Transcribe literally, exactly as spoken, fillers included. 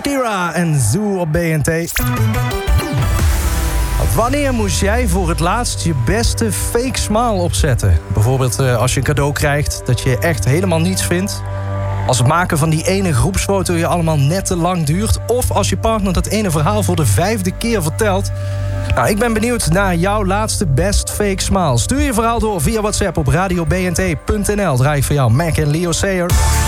Shakira en Zoo op B N T. Wanneer moest jij voor het laatst je beste fake smile opzetten? Bijvoorbeeld uh, als je een cadeau krijgt dat je echt helemaal niets vindt. Als het maken van die ene groepsfoto je allemaal net te lang duurt. Of als je partner dat ene verhaal voor de vijfde keer vertelt. Nou, ik ben benieuwd naar jouw laatste best fake smile. Stuur je verhaal door via WhatsApp op radio b n t punt n l. Draai ik voor jou Mac en Leo Sayer.